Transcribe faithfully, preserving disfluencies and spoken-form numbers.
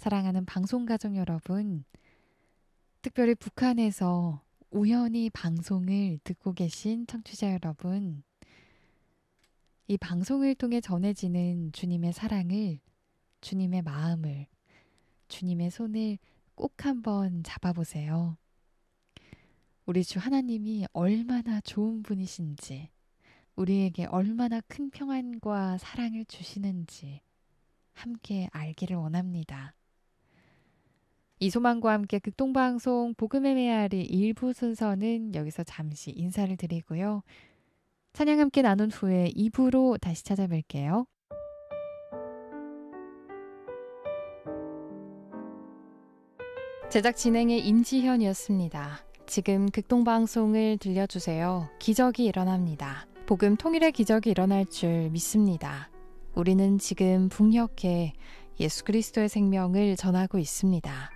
사랑하는 방송가족 여러분, 특별히 북한에서 우연히 방송을 듣고 계신 청취자 여러분, 이 방송을 통해 전해지는 주님의 사랑을, 주님의 마음을, 주님의 손을 꼭 한번 잡아보세요. 우리 주 하나님이 얼마나 좋은 분이신지, 우리에게 얼마나 큰 평안과 사랑을 주시는지 함께 알기를 원합니다. 이소망과 함께 극동방송 복음의 메아리 일 부 순서는 여기서 잠시 인사를 드리고요. 찬양 함께 나눈 후에 이 부로 다시 찾아뵐게요. 제작 진행의 임지현이었습니다. 지금 극동방송을 들려주세요. 기적이 일어납니다. 복음 통일의 기적이 일어날 줄 믿습니다. 우리는 지금 북녘에 예수 그리스도의 생명을 전하고 있습니다.